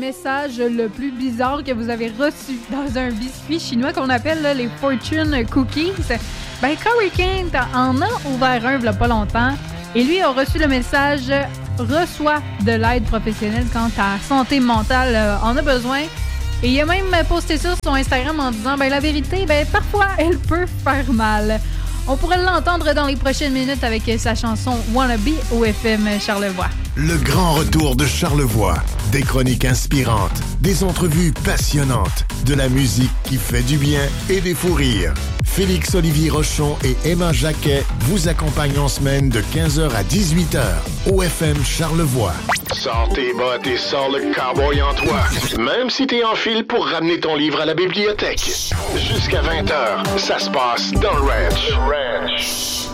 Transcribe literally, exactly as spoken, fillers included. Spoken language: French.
message le plus bizarre que vous avez reçu dans un biscuit chinois qu'on appelle là, les Fortune Cookies? Ben, Corey Kent en a ouvert un il n'y a pas longtemps et lui a reçu le message « Reçois de l'aide professionnelle quand ta santé mentale euh, en a besoin ». Et il a même posté ça sur son Instagram en disant « Ben, la vérité, ben, parfois, elle peut faire mal ». On pourrait l'entendre dans les prochaines minutes avec sa chanson « Wannabe » au F M Charlevoix. Le grand retour de Charlevoix. Des chroniques inspirantes, des entrevues passionnantes, de la musique qui fait du bien et des fous rires. Félix-Olivier Rochon et Emma Jacquet vous accompagnent en semaine de quinze heures à dix-huit heures au F M Charlevoix. Sors tes bottes et sors le cowboy en toi. Même si t'es en file pour ramener ton livre à la bibliothèque. Jusqu'à vingt heures, ça se passe dans le ranch.